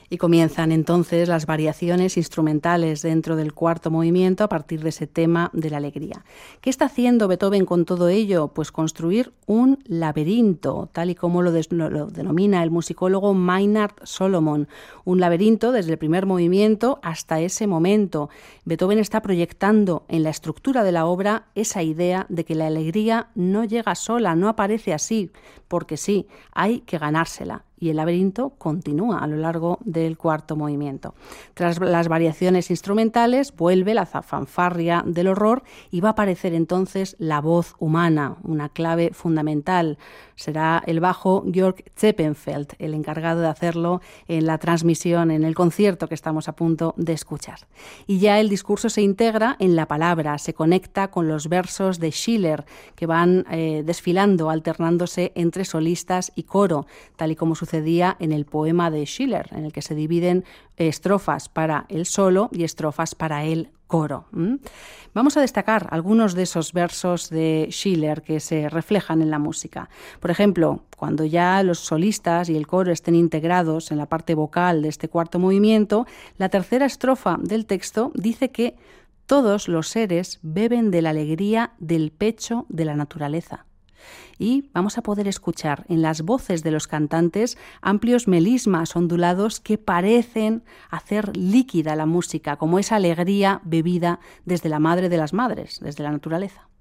Y comienzan entonces las variaciones instrumentales dentro del cuarto movimiento a partir de ese tema de la alegría. ¿Qué está haciendo Beethoven con todo ello? Pues construir un laberinto, tal y como lo denomina el musicólogo Maynard Solomon. Un laberinto desde el primer movimiento hasta ese momento. Beethoven está proyectando en la estructura de la obra esa idea de que la alegría no llega sola, no aparece así, porque sí, hay que ganársela. Y el laberinto continúa a lo largo del cuarto movimiento. Tras las variaciones instrumentales vuelve la fanfarria del horror y va a aparecer entonces la voz humana, una clave fundamental. Será el bajo Georg Zeppenfeld el encargado de hacerlo en la transmisión, en el concierto que estamos a punto de escuchar. Y ya el discurso se integra en la palabra, se conecta con los versos de Schiller que van desfilando, alternándose entre solistas y coro, tal y como sucedía en el poema de Schiller, en el que se dividen estrofas para el solo y estrofas para el coro. Vamos a destacar algunos de esos versos de Schiller que se reflejan en la música. Por ejemplo, cuando ya los solistas y el coro estén integrados en la parte vocal de este cuarto movimiento, la tercera estrofa del texto dice que todos los seres beben de la alegría del pecho de la naturaleza. Y vamos a poder escuchar en las voces de los cantantes amplios melismas ondulados que parecen hacer líquida la música, como esa alegría bebida desde la madre de las madres, desde la naturaleza.